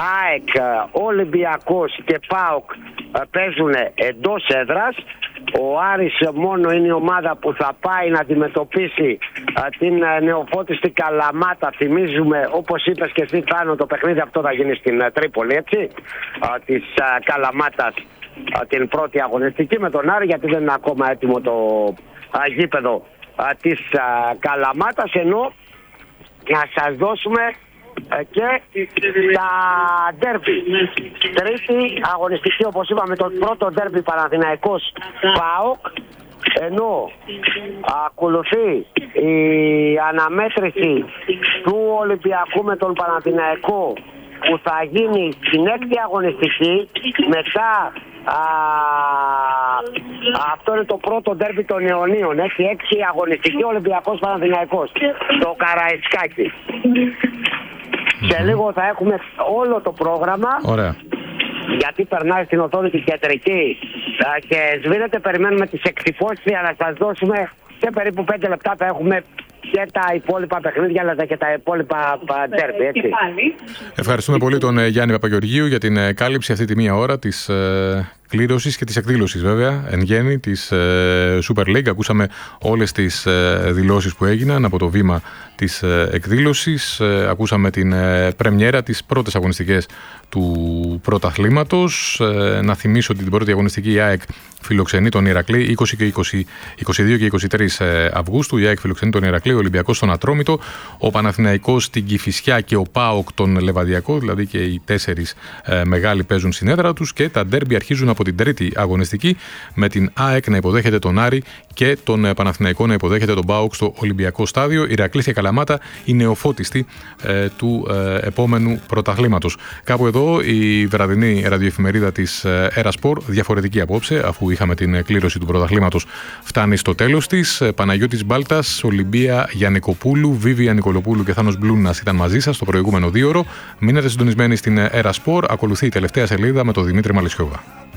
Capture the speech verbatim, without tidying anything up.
ΑΕΚ, Ολυμπιακός και ΠΑΟΚ παίζουν εντός έδρας. Ο Άρης μόνο είναι η ομάδα που θα πάει να αντιμετωπίσει α, την νεοφώτιστη Καλαμάτα. Θυμίζουμε, όπως είπες και εσύ Θάνο, το παιχνίδι αυτό θα γίνει στην α, Τρίπολη, έτσι, α, της α, Καλαμάτας α, την πρώτη αγωνιστική με τον Άρη, γιατί δεν είναι ακόμα έτοιμο το α, γήπεδο α, της α, Καλαμάτας, ενώ να σας δώσουμε και τα ντέρμπι. Τρίτη αγωνιστική, όπως είπαμε, το πρώτο ντέρμπι Παναθηναϊκός ΠΑΟΚ, ενώ ακολουθεί η αναμέτρηση του Ολυμπιακού με τον Παναθηναϊκό που θα γίνει στην έκτη αγωνιστική. Μετά α, αυτό είναι το πρώτο ντέρμπι των αιωνίων, έτσι, έξι αγωνιστική Ολυμπιακός Παναθηναϊκός, το Καραϊσκάκι. Σε mm-hmm. λίγο θα έχουμε όλο το πρόγραμμα. Ωραία. Γιατί περνάει στην οθόνη την κεντρική και σβήνεται, περιμένουμε τις εκτυπώσεις για να σας δώσουμε σε περίπου πέντε λεπτά θα έχουμε και τα υπόλοιπα παιχνίδια αλλά και τα υπόλοιπα ντέρμπι, έτσι. Ευχαριστούμε πολύ τον Γιάννη Παπαγεωργίου για την κάλυψη αυτή τη μία ώρα της ε, κλήρωσης και της εκδήλωσης, βέβαια, εν γέννη της ε, Super League. Ακούσαμε όλες τις ε, δηλώσεις που έγιναν από το βήμα της ε, εκδήλωσης. Ε, ακούσαμε την ε, πρεμιέρα, τις πρώτες αγωνιστικές του πρωταθλήματος. Ε, να θυμίσω ότι την πρώτη αγωνιστική η ΑΕΚ φιλοξενεί τον Ηρακλή είκοσι και είκοσι, είκοσι δύο και είκοσι τρεις Αυγούστου. Η ΑΕΚ φιλοξενεί τον Ηρακλή, ο Ολυμπιακός στον Ατρόμητο, ο Παναθηναϊκός στην Κηφισιά και ο ΠΑΟΚ τον Λεβαδιακό, δηλαδή και οι τέσσερις ε, μεγάλοι παίζουν στην έδρα τους, και τα ντέρμπι αρχίζουν από την τρίτη αγωνιστική με την ΑΕΚ να υποδέχεται τον Άρη και τον ε, Παναθηναϊκό να υποδέχεται τον ΠΑΟΚ στο Ολυμπιακό Στάδιο. Ηρακλής και Καλαμάτα η νεοφώτιστη ε, του ε, επόμενου πρωταθλήματος. Κάπου εδώ η βραδινή ραδιοεφημερίδα της ε, Ερασπορ, διαφορετική απόψε, αφού είχαμε την κλήρωση του πρωταθλήματος, φτάνει στο τέλος της. Παναγιώτης Μπάλτας, Ολυμπία Γιαννικοπούλου, Βίβια Νικολοπούλου και Θάνος Μπλούνας ήταν μαζί σας το προηγούμενο δίωρο. Μείνετε συντονισμένοι στην Ερασπορ. Ακολουθεί η τελευταία σελίδα με τον Δημήτρη Μαλισσιώβα.